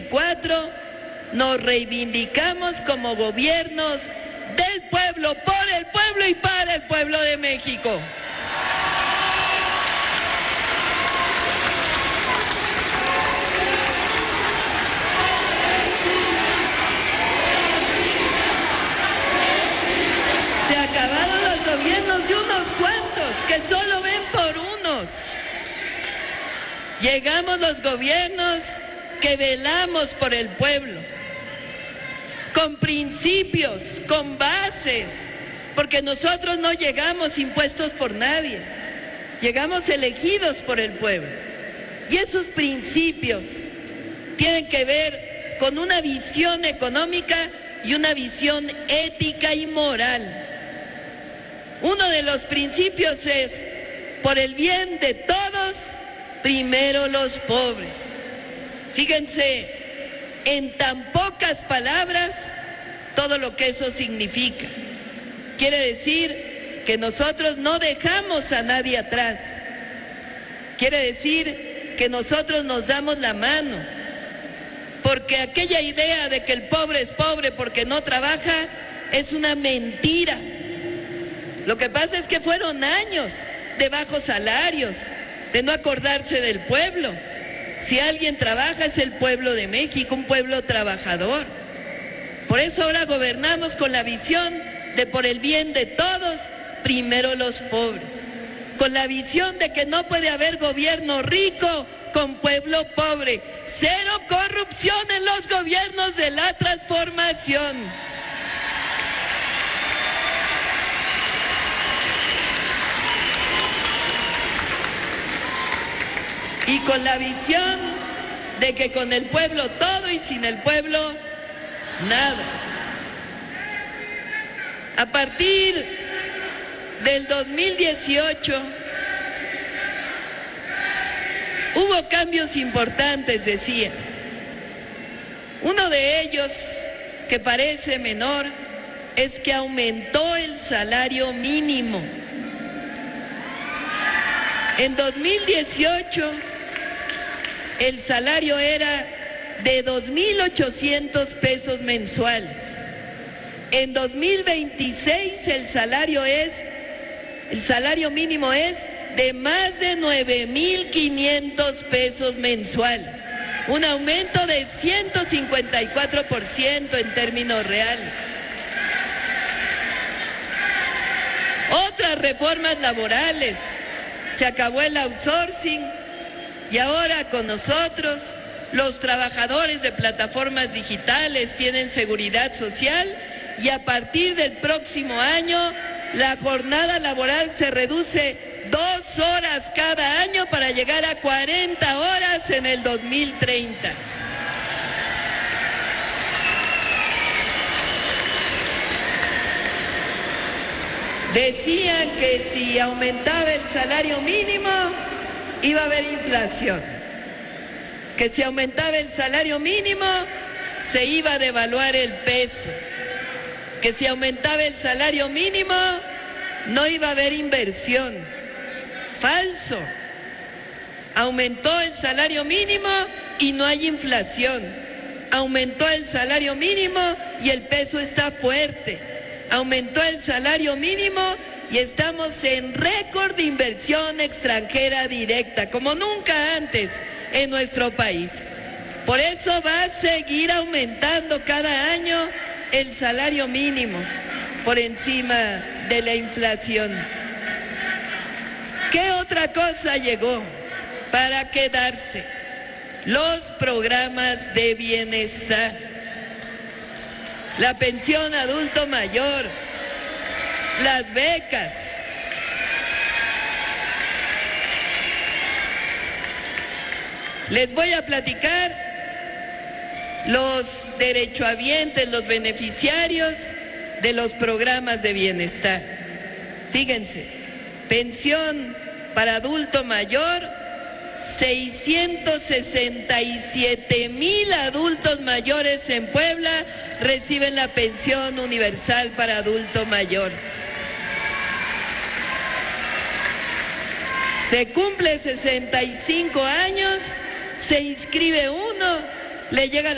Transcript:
2024 nos reivindicamos como gobiernos del pueblo, por el pueblo y para el pueblo de México. Se acabaron los gobiernos de unos cuantos que solo ven por unos. Llegamos los gobiernos que velamos por el pueblo, con principios, con bases, porque nosotros no llegamos impuestos por nadie, llegamos elegidos por el pueblo. Y esos principios tienen que ver con una visión económica y una visión ética y moral. Uno de los principios es, por el bien de todos, primero los pobres. Fíjense, en tan pocas palabras, todo lo que eso significa. Quiere decir que nosotros no dejamos a nadie atrás. Quiere decir que nosotros nos damos la mano. Porque aquella idea de que el pobre es pobre porque no trabaja es una mentira. Lo que pasa es que fueron años de bajos salarios, de no acordarse del pueblo. Si alguien trabaja es el pueblo de México, un pueblo trabajador. Por eso ahora gobernamos con la visión de por el bien de todos, primero los pobres. Con la visión de que no puede haber gobierno rico con pueblo pobre. Cero corrupción en los gobiernos de la transformación. Y con la visión de que con el pueblo todo y sin el pueblo nada. A partir del 2018 hubo cambios importantes, decía. Uno de ellos, que parece menor, es que aumentó el salario mínimo. En 2018 el salario era de 2,800 pesos mensuales. En 2026 el salario mínimo es de más de 9,500 pesos mensuales. Un aumento de 154% en términos reales. Otras reformas laborales. Se acabó el outsourcing. Y ahora con nosotros, los trabajadores de plataformas digitales tienen seguridad social y a partir del próximo año la jornada laboral se reduce 2 horas cada año para llegar a 40 horas en el 2030. Decían que si aumentaba el salario mínimo iba a haber inflación, que si aumentaba el salario mínimo se iba a devaluar el peso, que si aumentaba el salario mínimo no iba a haber inversión. Falso. Aumentó el salario mínimo y no hay inflación. Aumentó el salario mínimo y el peso está fuerte. Aumentó el salario mínimo y estamos en récord de inversión extranjera directa, como nunca antes en nuestro país. Por eso va a seguir aumentando cada año el salario mínimo, por encima de la inflación. ¿Qué otra cosa llegó para quedarse? Los programas de bienestar, la pensión adulto mayor, las becas. Les voy a platicar los derechohabientes, los beneficiarios de los programas de bienestar. Fíjense, pensión para adulto mayor, 667,000 adultos mayores en Puebla reciben la pensión universal para adulto mayor. Se cumple 65 años, se inscribe uno, le llega la